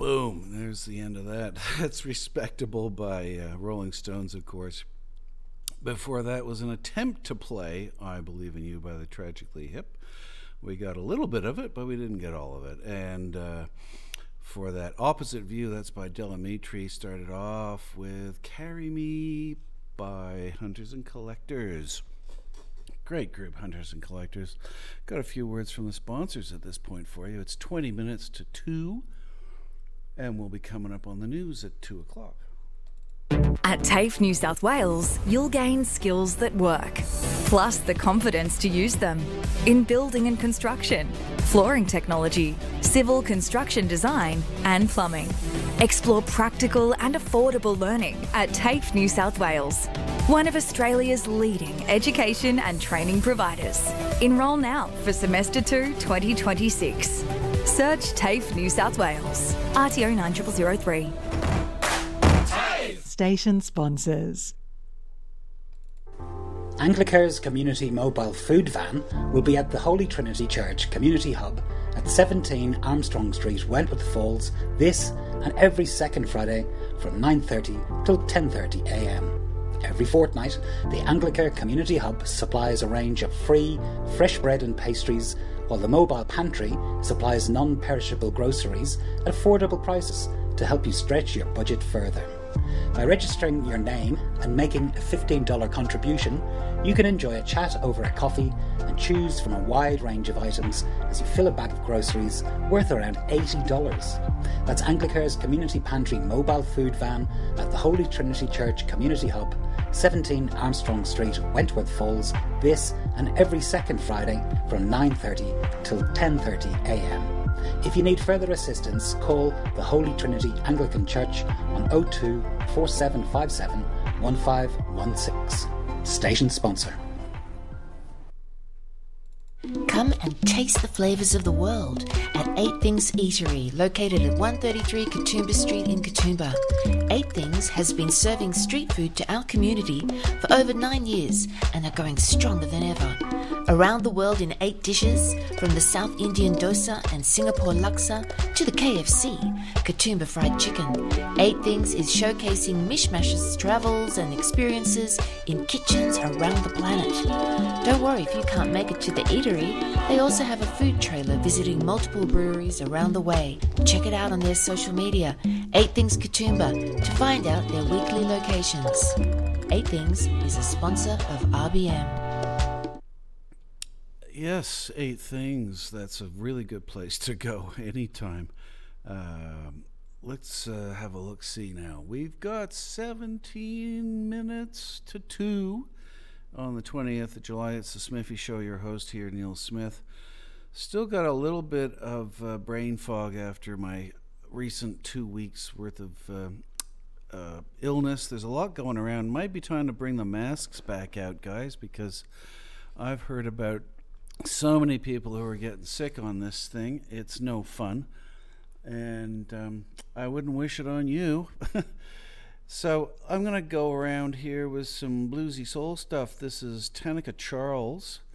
Boom, there's the end of that. That's Respectable by Rolling Stones, of course. Before that was an attempt to play I Believe in You by the Tragically Hip. We got a little bit of it, but we didn't get all of it. And for that Opposite View, that's by Delamitri, started off with Carry Me by Hunters and Collectors. Great group, Hunters and Collectors. Got a few words from the sponsors at this point for you. It's 20 minutes to 2, and we'll be coming up on the news at 2 o'clock. At TAFE New South Wales, you'll gain skills that work, plus the confidence to use them in building and construction, flooring technology, civil construction design and plumbing. Explore practical and affordable learning at TAFE New South Wales, one of Australia's leading education and training providers. Enrol now for Semester 2 2026. Search TAFE New South Wales, RTO 9003. Station sponsors. Anglicare's community mobile food van will be at the Holy Trinity Church Community Hub at 17 Armstrong Street, Wentworth Falls, this and every second Friday from 9:30 till 10:30 a.m. Every fortnight, the Anglicare Community Hub supplies a range of free, fresh bread and pastries, while the mobile pantry supplies non-perishable groceries at affordable prices to help you stretch your budget further. By registering your name and making a $15 contribution, you can enjoy a chat over a coffee and choose from a wide range of items as you fill a bag of groceries worth around $80. That's Anglicare's Community Pantry mobile food van at the Holy Trinity Church Community Hub, 17 Armstrong Street, Wentworth Falls, this and every second Friday from 9:30 till 10:30 a.m. If you need further assistance, call the Holy Trinity Anglican Church on 02 4757 1516. Station sponsor. Come and taste the flavours of the world at Eight Things Eatery, located at 133 Katoomba Street in Katoomba. Eight Things has been serving street food to our community for over 9 years and are going stronger than ever. Around the world in 8 dishes, from the South Indian dosa and Singapore laksa to the KFC, Katoomba Fried Chicken. Eight Things is showcasing mishmashes, travels and experiences in kitchens around the planet. Don't worry if you can't make it to the eatery, they also have a food trailer visiting multiple breweries around the way. Check it out on their social media, Eight Things Katoomba, to find out their weekly locations. Eight Things is a sponsor of RBM. Yes, Eight Things. That's a really good place to go anytime. Let's have a look-see now. We've got 17 minutes to 2 on the 20th of July. It's the Smithy Show. Your host here, Neil Smith. Still got a little bit of brain fog after my recent 2 weeks worth of illness. There's a lot going around. Might be time to bring the masks back out, guys, because I've heard about so many people who are getting sick on this thing. It's no fun, and I wouldn't wish it on you. So I'm going to go around here with some bluesy soul stuff. This is Tanika Charles